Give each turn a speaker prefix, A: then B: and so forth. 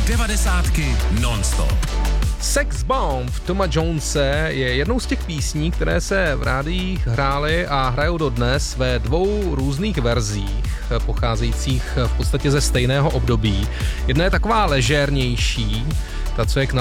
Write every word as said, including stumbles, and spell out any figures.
A: devadesátky non-stop.
B: Sex Bomb Toma Jonese je jednou z těch písní, které se v rádiích hrály a hrajou dodnes ve dvou různých verzích, pocházejících v podstatě ze stejného období. Jedna je taková ležérnější, ta, co je k